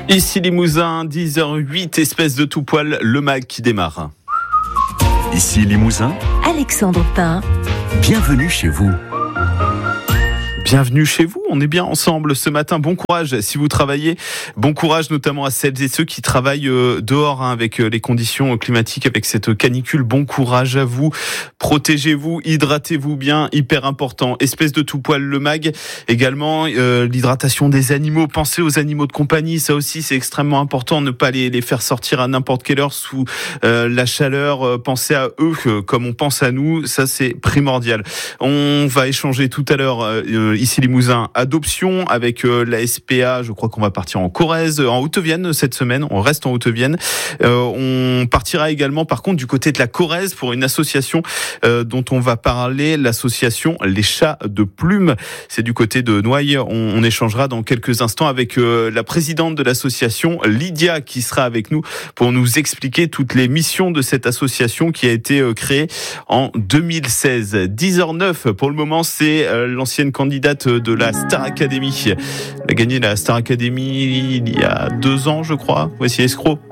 Ici Limousin, 10h08, espèce de tout poil, le mag qui démarre. Ici Limousin, Alexandre Pain. Bienvenue chez vous. Bienvenue chez vous, on est bien ensemble ce matin. Bon courage si vous travaillez, bon courage notamment à celles et ceux qui travaillent dehors avec les conditions climatiques, avec cette canicule. Bon courage à vous, protégez-vous, hydratez-vous bien, hyper important. Espèce de tout poil, le mag, également l'hydratation des animaux. Pensez aux animaux de compagnie, ça aussi c'est extrêmement important, ne pas les faire sortir à n'importe quelle heure sous la chaleur. Pensez à eux comme on pense à nous, ça c'est primordial. On va échanger tout à l'heure ici Limousin, adoption avec la SPA. Je crois qu'on va partir en Corrèze, en Haute-Vienne cette semaine. On reste en Haute-Vienne. On partira également par contre du côté de la Corrèze pour une association dont on va parler, l'association Les Chats de Plume. C'est du côté de Noailles. On échangera dans quelques instants avec la présidente de l'association, Lydia, qui sera avec nous pour nous expliquer toutes les missions de cette association qui a été créée en 2016. 10h09 pour le moment, c'est l'ancienne candidate de la Star Academy. Elle a gagné la Star Academy il y a 2 ans, je crois. Voici Escroc.